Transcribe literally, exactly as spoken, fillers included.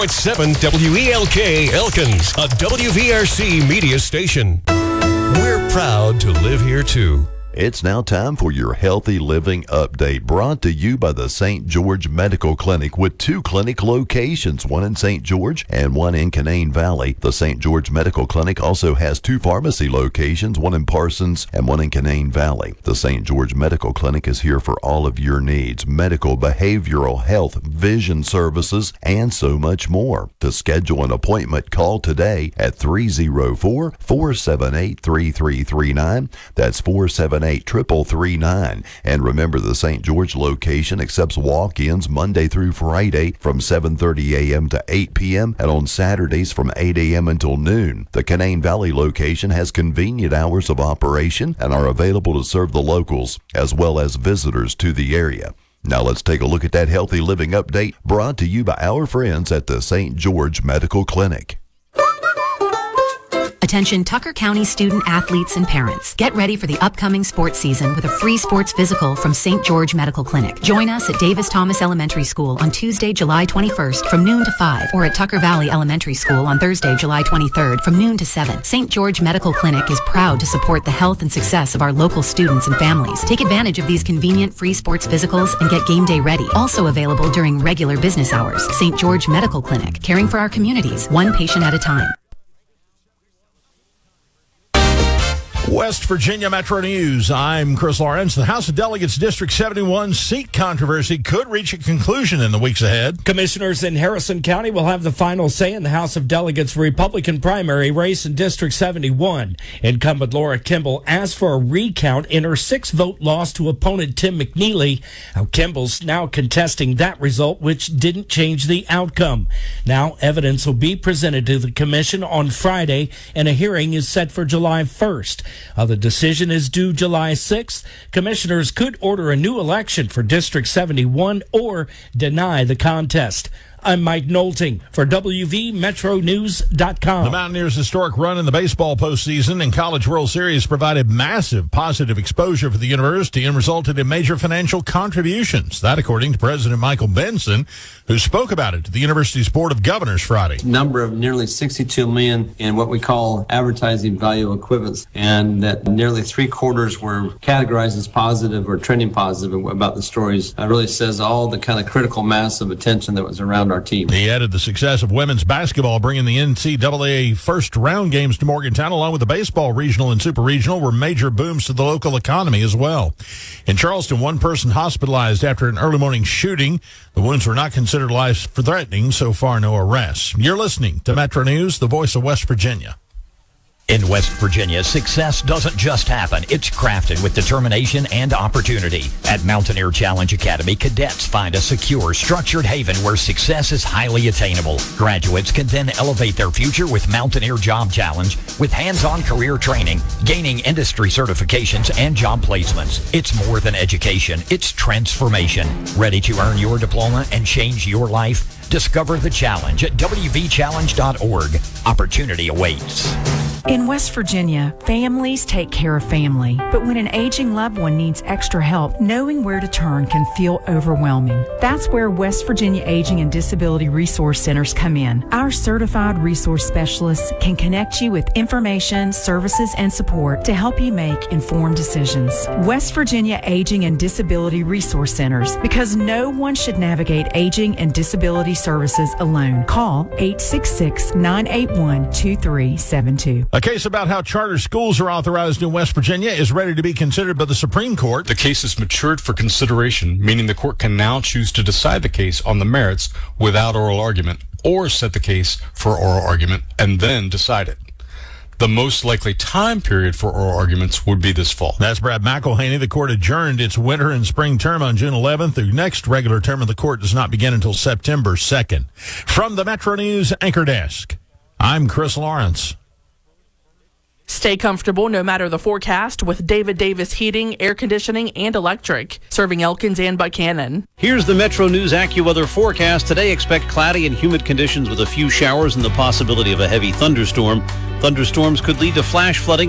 point seven W E L K Elkins, a W V R C media station. We're proud to live here too. It's now time for your Healthy Living Update, brought to you by the Saint George Medical Clinic with two clinic locations, one in Saint George and one in Canaan Valley. The Saint George Medical Clinic also has two pharmacy locations, one in Parsons and one in Canaan Valley. The Saint George Medical Clinic is here for all of your needs: medical, behavioral health, vision services, and so much more. To schedule an appointment, call today at three oh four, four seven eight, three three three nine. That's four seven eight, three three three nine. And remember, the Saint George location accepts walk-ins Monday through Friday from seven thirty a.m. to eight p.m. and on Saturdays from eight a.m. until noon. The Canaan Valley location has convenient hours of operation and are available to serve the locals as well as visitors to the area. Now let's take a look at that Healthy Living Update, brought to you by our friends at the Saint George Medical Clinic. Attention Tucker County student athletes and parents. Get ready for the upcoming sports season with a free sports physical from Saint George Medical Clinic. Join us at Davis Thomas Elementary School on Tuesday, July twenty-first from noon to five, or at Tucker Valley Elementary School on Thursday, July twenty-third from noon to seven. Saint George Medical Clinic is proud to support the health and success of our local students and families. Take advantage of these convenient free sports physicals and get game day ready. Also available during regular business hours. Saint George Medical Clinic, caring for our communities, one patient at a time. West Virginia Metro News. I'm Chris Lawrence. The House of Delegates District seventy-one seat controversy could reach a conclusion in the weeks ahead. Commissioners in Harrison County will have the final say in the House of Delegates Republican primary race in District seventy-one. Incumbent Laura Kimball asked for a recount in her six-vote loss to opponent Tim McNeely. Now, Kimball's now contesting that result, which didn't change the outcome. Now, evidence will be presented to the commission on Friday, and a hearing is set for July first. Uh, the decision is due July sixth. Commissioners could order a new election for District seventy-one or deny the contest. I'm Mike Nolting for W V Metro News dot com. The Mountaineers' historic run in the baseball postseason and College World Series provided massive positive exposure for the university and resulted in major financial contributions. That, according to President Michael Benson, who spoke about it to the university's Board of Governors Friday. Number of nearly sixty-two million dollars in what we call advertising value equivalents, and that nearly three quarters were categorized as positive or trending positive about the stories. It really says all the kind of critical mass of attention that was around our team. He added the success of women's basketball bringing the N C double A first round games to Morgantown, along with the baseball regional and super regional, were major booms to the local economy as well. In Charleston, one person hospitalized after an early morning shooting. The wounds were not considered life-threatening. So far, no arrests. You're listening to Metro News, the voice of West Virginia. In West Virginia, success doesn't just happen. It's crafted with determination and opportunity. At Mountaineer Challenge Academy, cadets find a secure, structured haven where success is highly attainable. Graduates can then elevate their future with Mountaineer Job Challenge, with hands-on career training, gaining industry certifications, and job placements. It's more than education. It's transformation. Ready to earn your diploma and change your life? Discover the challenge at w v challenge dot org. Opportunity awaits. In West Virginia, families take care of family, but when an aging loved one needs extra help, knowing where to turn can feel overwhelming. That's where West Virginia Aging and Disability Resource Centers come in. Our certified resource specialists can connect you with information, services, and support to help you make informed decisions. West Virginia Aging and Disability Resource Centers, because no one should navigate aging and disability services alone. Call eight six six, nine eight one, two three seven two. A case about how charter schools are authorized in West Virginia is ready to be considered by the Supreme Court. The case has matured for consideration, meaning the court can now choose to decide the case on the merits without oral argument, or set the case for oral argument and then decide it. The most likely time period for oral arguments would be this fall. That's Brad McElhaney. The court adjourned its winter and spring term on June eleventh. The next regular term of the court does not begin until September second. From the Metro News Anchor Desk, I'm Chris Lawrence. Stay comfortable no matter the forecast with David Davis Heating, Air Conditioning, and Electric, serving Elkins and Buchanan. Here's the Metro News AccuWeather forecast. Today, expect cloudy and humid conditions with a few showers and the possibility of a heavy thunderstorm. Thunderstorms could lead to flash flooding